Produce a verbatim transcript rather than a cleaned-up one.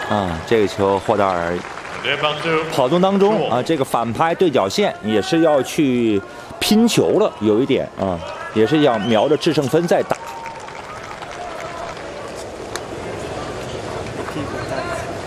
啊，这个球霍达尔跑动当中啊，这个反拍对角线也是要去拼球了，有一点啊，也是要瞄着制胜分在打。 屁股带。